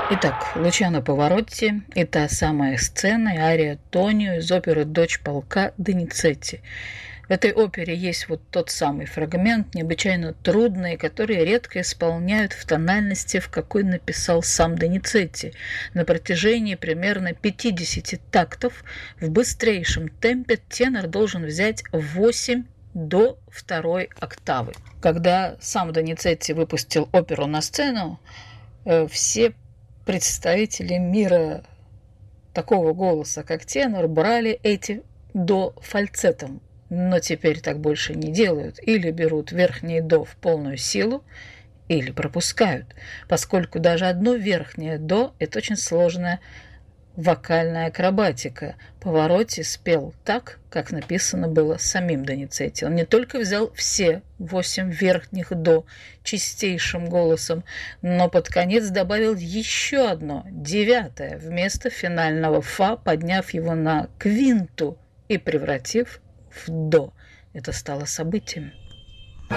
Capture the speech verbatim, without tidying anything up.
Итак, Лучано Паваротти и та самая сцена, и ария Тонио из оперы «Дочь полка» Доницетти. В этой опере есть вот тот самый фрагмент, необычайно трудный, который редко исполняют в тональности, в какой написал сам Доницетти. На протяжении примерно пятидесяти тактов в быстрейшем темпе тенор должен взять восемь до второй октавы. Когда сам Доницетти выпустил оперу на сцену, все представители мира такого голоса, как тенор, брали эти до фальцетом. Но теперь так больше не делают. Или берут верхние до в полную силу, или пропускают, поскольку даже одно верхнее до – это очень сложная вокальная акробатика. Паваротти спел так, как написано было самим Доницетти. Он не только взял все восемь верхних до чистейшим голосом, но под конец добавил еще одно, девятое, вместо финального фа, подняв его на квинту и превратив в до. Это стало событием.